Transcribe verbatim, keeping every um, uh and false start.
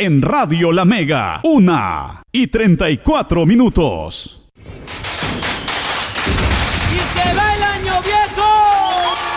en Radio La Mega, una y treinta y cuatro minutos.